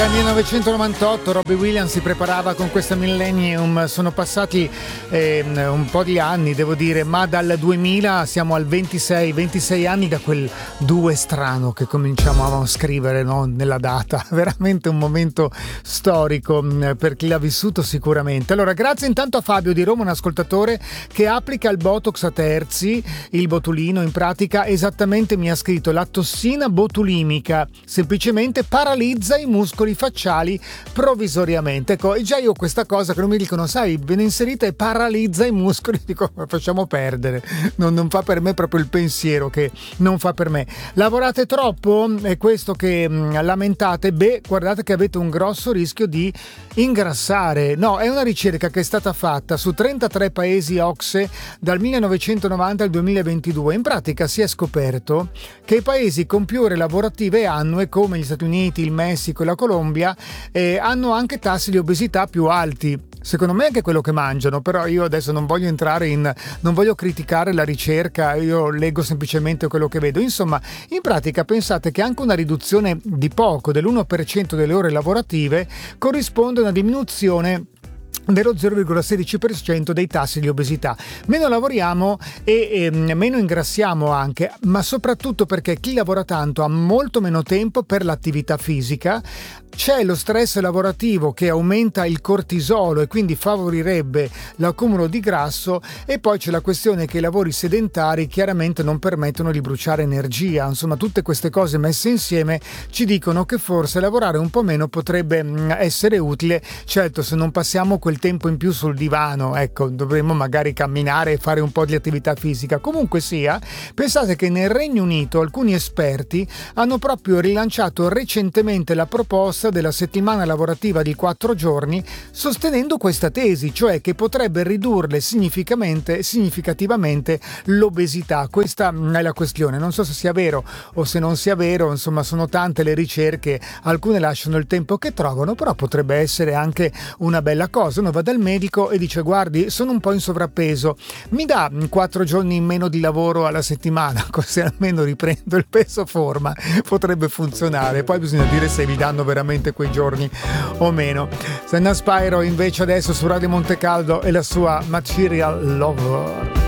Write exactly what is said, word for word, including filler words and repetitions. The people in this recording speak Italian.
Era millenovecentonovantotto, Robbie Williams si preparava con questa Millennium, sono passati eh, un po' di anni devo dire, ma dal duemila siamo al ventisei, ventisei anni da quel due strano che cominciamo a scrivere, no? Nella data, veramente un momento storico per chi l'ha vissuto sicuramente. Allora grazie intanto a Fabio di Roma, un ascoltatore che applica il Botox a terzi, il botulino in pratica esattamente mi ha scritto la tossina botulimica semplicemente paralizza i muscoli facciali provvisoriamente. Ecco, e già io questa cosa che non mi dicono, sai, viene inserita e paralizza i muscoli, dico facciamo perdere, non, non fa per me proprio il pensiero che non fa per me. Lavorate troppo? È questo che mh, lamentate? Beh, guardate che avete un grosso rischio di ingrassare. No, è una ricerca che è stata fatta su trentatré paesi O C S E dal millenovecentonovanta al duemilaventidue. In pratica si è scoperto che i paesi con più ore lavorative annue come gli Stati Uniti, il Messico e la Colombia eh, hanno anche tassi di obesità più alti. Secondo me è anche quello che mangiano, però io adesso non voglio entrare in, non voglio criticare la ricerca, io leggo semplicemente quello che vedo. Insomma, in pratica pensate che anche una riduzione di poco, dell'uno per cento delle ore lavorative, corrisponde a una diminuzione dello zero virgola sedici per cento dei tassi di obesità. Meno lavoriamo e, e meno ingrassiamo anche, ma soprattutto perché chi lavora tanto ha molto meno tempo per l'attività fisica. C'è lo stress lavorativo che aumenta il cortisolo e quindi favorirebbe l'accumulo di grasso, e poi c'è la questione che i lavori sedentari chiaramente non permettono di bruciare energia. Insomma, tutte queste cose messe insieme ci dicono che forse lavorare un po' meno potrebbe essere utile. Certo, se non passiamo quel tempo in più sul divano, ecco, dovremmo magari camminare e fare un po' di attività fisica. Comunque sia, pensate che nel Regno Unito alcuni esperti hanno proprio rilanciato recentemente la proposta della settimana lavorativa di quattro giorni, sostenendo questa tesi, cioè che potrebbe ridurre significativamente, significativamente l'obesità. Questa è la questione, non so se sia vero o se non sia vero, insomma sono tante le ricerche, alcune lasciano il tempo che trovano, però potrebbe essere anche una bella cosa. Uno va dal medico e dice guardi, sono un po' in sovrappeso, mi dà quattro giorni in meno di lavoro alla settimana, così almeno riprendo il peso forma, potrebbe funzionare. Poi bisogna dire se vi danno veramente quei giorni o meno. Senna Spyro invece adesso su Radio Montecaldo e la sua Material Lover.